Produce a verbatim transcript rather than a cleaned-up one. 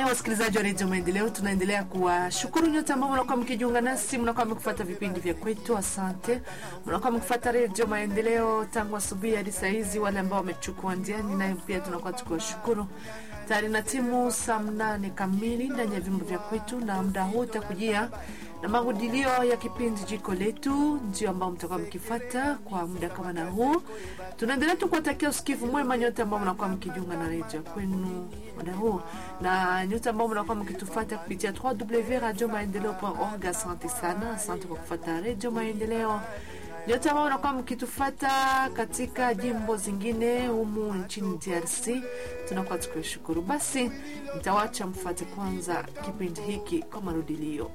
wasikilizaji wa Radio Maendeleo, tunaendelea kuwashukuru nyote ambao mnakuwa mkijiunga nasi, mnakuwa mkifuata vipindi vya kwetu. Asante. Mnakuwa mkifuata Radio Maendeleo tangu asubuhi hadi saa hizi, wale ambao wamechukua ndiani naye pia tunakuwa tukiwashukuru. Tayari na timu saa nane kamili ndani ya vyombo vya kwetu, na muda huu utakujia na marudilio ya kipindi Jiko Letu, ndio ambao mtakuwa mkifuata kwa muda kama na huu. Tunaendelea tu kuwatakia usikivu mwema nyote ambao mnakuwa mkijiunga na radio kwenu muda huu, na nyote ambao mnakuwa mkitufuata kupitia w w w point radio maendeleo point org. Asante sana, asante kwa kufuata Radio Maendeleo. Nyote ambao mnakuwa mkitufuata katika jimbo zingine humu nchini D R C, tunakuwa tukishukuru. Basi nitawacha mfuate kwanza kipindi hiki kwa marudilio.